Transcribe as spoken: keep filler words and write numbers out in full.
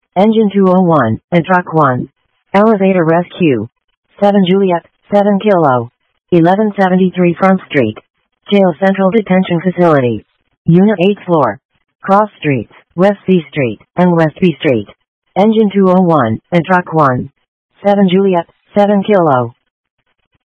Engine two oh one, and Truck one. Elevator Rescue. seven Juliet, seven Kilo. eleven seventy-three Front Street. Jail Central Detention Facility. Unit eighth floor. Cross Streets, West C Street, and West B Street. Engine two oh one, and Truck one. seven Juliet, seven Kilo.